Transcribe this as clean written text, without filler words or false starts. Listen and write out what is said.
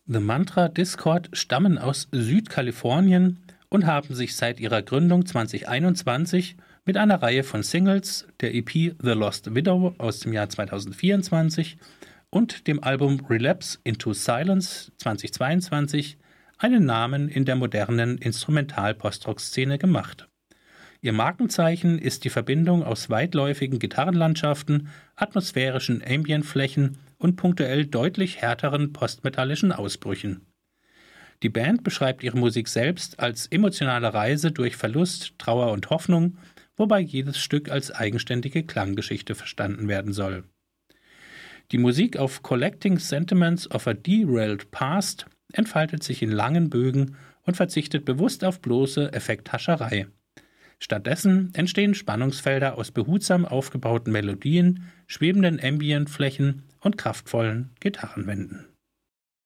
The Mantra Discord stammen aus Südkalifornien und haben sich seit ihrer Gründung 2021 mit einer Reihe von Singles, der EP The Lost Widow aus dem Jahr 2024 und dem Album Relapse into Silence 2022 einen Namen in der modernen Instrumental-Postrock-Szene gemacht. Ihr Markenzeichen ist die Verbindung aus weitläufigen Gitarrenlandschaften, atmosphärischen Ambient-Flächen und punktuell deutlich härteren postmetallischen Ausbrüchen. Die Band beschreibt ihre Musik selbst als emotionale Reise durch Verlust, Trauer und Hoffnung, wobei jedes Stück als eigenständige Klanggeschichte verstanden werden soll. Die Musik auf Collecting Sentiments of a Derailed Past entfaltet sich in langen Bögen und verzichtet bewusst auf bloße Effekthascherei. Stattdessen entstehen Spannungsfelder aus behutsam aufgebauten Melodien, schwebenden Ambient-Flächen und kraftvollen Gitarrenwänden.